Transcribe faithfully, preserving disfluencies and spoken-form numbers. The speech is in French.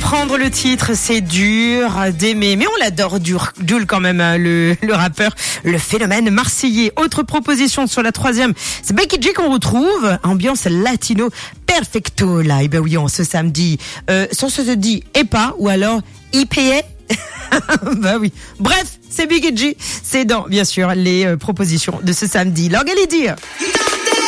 comprendre le titre, c'est dur d'aimer, mais on l'adore, dur, Jul quand même, le, le rappeur, le phénomène marseillais. Autre proposition sur la troisième, c'est Becky G qu'on retrouve, ambiance latino perfecto là. Et ben oui, on ce samedi, euh, sans se dit et pas, ou alors I P A. Bah oui. Bref, c'est Becky G, c'est dans bien sûr les euh, propositions de ce samedi. L'orgue allait dire.